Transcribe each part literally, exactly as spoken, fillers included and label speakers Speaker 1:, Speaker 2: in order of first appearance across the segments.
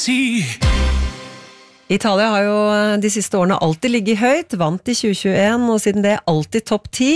Speaker 1: Si.
Speaker 2: Italia har jo de siste årene alltid ligget høyt, vant i tjue tjueen, og siden det alltid topp ti.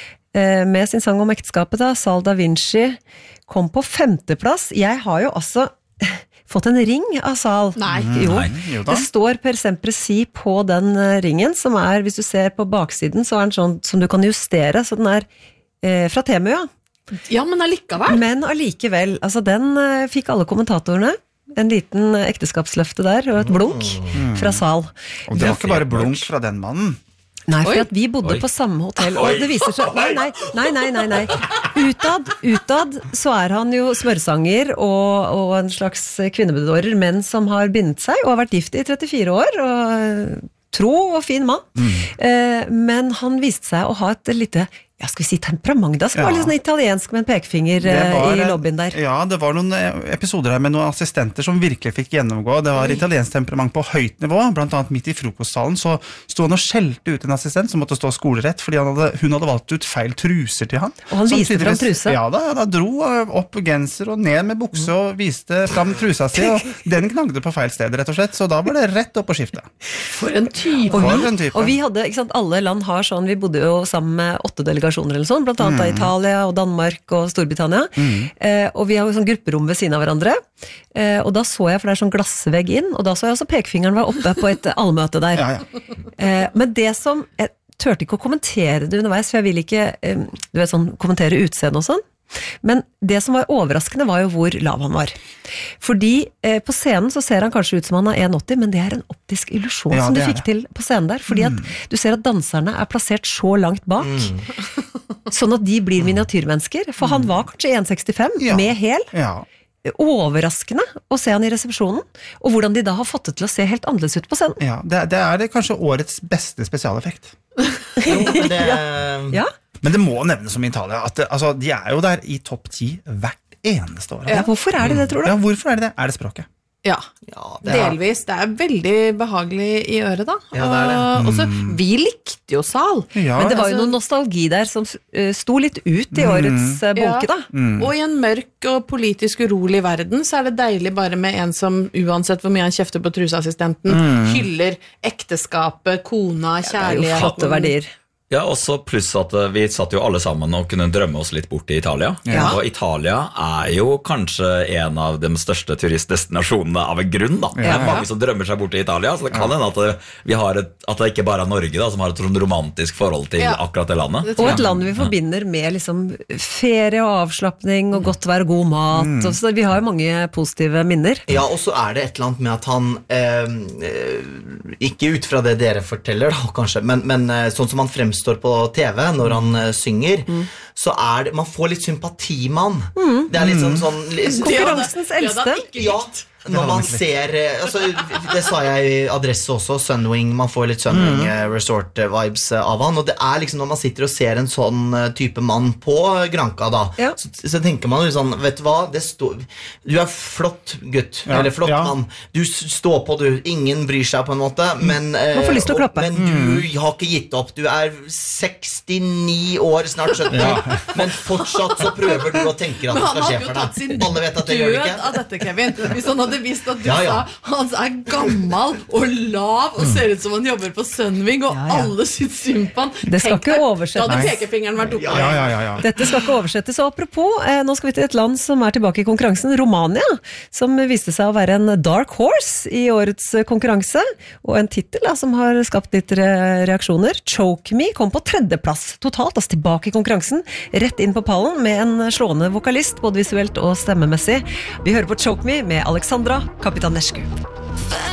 Speaker 2: Med sin sang om ekteskapet da, Sal da Vinci kom på femteplass. Jeg har jo altså fått en ring av Sal.
Speaker 3: Nei.
Speaker 2: Jo.
Speaker 1: Nei, jo da.
Speaker 2: Det står per sempre si på den ringen, som er, hvis du ser på baksiden, så er den sånn som du kan justere, så den er eh, fra Temu, ja.
Speaker 3: Ja, men allikevel.
Speaker 2: Men allikevel, altså den eh, fikk alle kommentatorene. En liten ekteskapsløfte der, og et blunk
Speaker 1: Mm.
Speaker 2: fra Sal.
Speaker 1: Og det var ikke bare blunk fra den mannen.
Speaker 2: Nei, for
Speaker 3: Oi.
Speaker 2: at vi bodde
Speaker 4: Oi.
Speaker 2: på samme hotell, og det viser seg, nei, nei, nei, nei, nei, nei. Utad, utad, så er han jo smørsanger og, og en slags kvinnebedårer, men som har bindet seg og har vært gift i trettifire år, og tro og fin mann.
Speaker 1: Mm.
Speaker 2: Eh, men han viste seg å ha et lite, ja, skal vi si temperament da, som
Speaker 1: Ja.
Speaker 2: var litt sånn italiensk med en pekefinger
Speaker 1: Det
Speaker 2: eh,
Speaker 1: var,
Speaker 2: i lobbyen der.
Speaker 1: Ja, det var noen eh, episoder her med noen assistenter som virkelig fikk gjennomgå. Det var italiensk temperament på høyt nivå, blant annet midt i frokostsalen, så stod han og skjelte ut en assistent som måtte stå skolerett, fordi han hadde, hun hadde valgt ut feil truser til han.
Speaker 2: Og han
Speaker 1: Som
Speaker 2: viste
Speaker 1: tydeligvis-
Speaker 2: frem truse?
Speaker 1: Ja da, ja, da dro han opp genser og ned med bukse og viste frem trusa si, og den knagde på feil sted, rett og slett, så da var det rett opp på skiftet.
Speaker 3: For en type.
Speaker 2: Og
Speaker 1: For
Speaker 2: vi,
Speaker 1: en type.
Speaker 2: og vi hadde, ikke sant, alle land har sånn, vi bodde jo sammen med åtte delegasjoner eller sånn, blant annet av Italia og Danmark og Storbritannia, eh, og vi har jo sånn grupperom ved siden av hverandre, eh, og da så jeg, for det er sånn glassvegg inn, og da så jeg også pekefingeren var oppe på et allmøte der.
Speaker 1: Ja, ja.
Speaker 2: Eh, men det som, jeg tørte ikke å kommentere det underveis, for jeg vil ikke, eh, du vet sånn, kommentere utseende og sånn, men det som var overraskende var jo hvor lav han var. Fordi eh, på scenen så ser han kanskje ut som han er en åtti, men det er en optisk illusjon
Speaker 1: Ja,
Speaker 2: som du
Speaker 1: det er
Speaker 2: fikk til på scenen der. Fordi at du ser at danserne er plassert så langt bak, sånn at de blir miniatyrmennesker. For han var kanskje en sekstifem
Speaker 1: Ja.
Speaker 2: med hæl.
Speaker 1: Ja.
Speaker 2: Overraskende å se han i resepsjonen, og hvordan de da har fått det til å se helt annerledes ut på scenen.
Speaker 1: Ja, det, det er det kanskje årets beste spesialeffekt.
Speaker 4: Jo, men det,
Speaker 2: Ja,
Speaker 1: Men det må nevnes som i Italia, at det, altså, de er jo der i topp ti hvert eneste år.
Speaker 2: ja, hvorfor er det det, tror du?
Speaker 1: Ja, hvorfor er det det? Er det språket?
Speaker 3: Ja,
Speaker 4: ja, det er,
Speaker 3: delvis. Det er veldig behagelig i øret da.
Speaker 4: Ja, det er det.
Speaker 3: Og også, vi likte jo Sal.
Speaker 1: Ja,
Speaker 2: Men det var jo
Speaker 3: altså-
Speaker 2: noe nostalgi der som eh, sto litt ut i årets eh, bunke, da.
Speaker 3: Og i en mørk og politisk urolig verden, så er det deilig bare med en som, uansett hvor mye han kjefter på truseassistenten, hyller ekteskapet, kona,
Speaker 2: Det er jo
Speaker 3: kjærligheten.
Speaker 2: flotte verdier.
Speaker 4: Ja, også pluss at eh, vi satt jo alle sammen og kunne drømme oss litt bort i Italia.
Speaker 2: Ja.
Speaker 4: Og Italia er jo kanskje en av de største turistdestinasjonene av en grunn da. Det
Speaker 2: Ja.
Speaker 4: er mange som drømmer seg bort i Italia, så det kan hende at det, vi har et, at det ikke bare er Norge da, som har et sånn romantisk forhold til
Speaker 3: Ja.
Speaker 4: akkurat det landet.
Speaker 3: Det tror
Speaker 2: Og
Speaker 3: jeg.
Speaker 2: et land vi forbinder med liksom ferie og avslapning og godt vær og god mat. Og så vi har jo mange positive minner.
Speaker 4: Mm.
Speaker 5: Ja, og så er det et eller annet med at han eh, eh, ikke ut fra det dere forteller da, kanskje, men, men eh, sånn som han fremstår på T V når han eh, synger, så er det, man får litt sympati med han. Det er litt sånn, sånn litt,
Speaker 2: Konkurransens eldste.
Speaker 5: ja, når man ser eh, altså, det sa jeg i adresse også, Sunwing, man får litt Sunwing eh, Resort-vibes eh, av han, og det er liksom når man sitter og ser en sånn eh, type mann på Granca da,
Speaker 2: Ja.
Speaker 5: så, så tenker man jo sånn, vet du hva, det står, du er flott gutt,
Speaker 1: Ja,
Speaker 5: eller flott
Speaker 1: ja.
Speaker 5: mann, du s- står på, du, ingen bryr seg på en måte, men, eh,
Speaker 2: Man får lyst til å
Speaker 5: og-
Speaker 2: klappe.
Speaker 5: men du har ikke gitt opp, du er sekstini år, snart sytti, men fortsatt så prøver du å tenke at
Speaker 3: Men
Speaker 5: det
Speaker 3: han
Speaker 5: skal
Speaker 3: hadde
Speaker 5: skje
Speaker 3: jo
Speaker 5: for
Speaker 3: tatt sin
Speaker 5: deg. Alle vet at det gjør det
Speaker 3: død
Speaker 5: ikke.
Speaker 3: av dette, Kevin. Hvis han hadde visst at du
Speaker 5: Ja, ja.
Speaker 3: sa han er gammel og lav og ser ut som han jobber på Sunwing, og
Speaker 2: Ja, ja.
Speaker 3: alle syns synd på han.
Speaker 2: Det skal
Speaker 3: Tenk
Speaker 2: ikke
Speaker 3: deg,
Speaker 2: oversettes.
Speaker 3: Da hadde
Speaker 1: Nei.
Speaker 3: pekefingeren vært oppe.
Speaker 1: Ja, ja, ja, ja.
Speaker 2: Dette skal ikke oversettes. Og apropos, eh, nå skal vi til et land som er tilbake i konkurransen, Romania, som viste seg å være en dark horse i årets eh, konkurranse, og en titel da, som har skapt litt re reaksjoner. Choke Me kom på tredjeplass totalt, altså tilbake i konkurransen, rett inn på pallen med en slående vokalist, både visuelt og stemmemessig. Vi hører på Choke Me med Alexandra Kapitanescu.